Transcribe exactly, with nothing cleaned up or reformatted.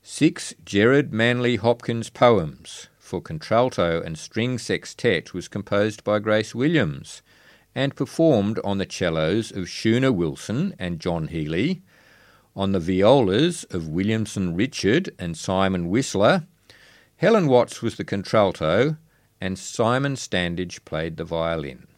Six Gerard Manley Hopkins poems for contralto and string sextet was composed by Grace Williams and performed on the cellos of Shuna Wilson and John Healy, on the violas of Williamson Richard and Simon Whistler. Helen Watts was the contralto, and Simon Standage played the violin.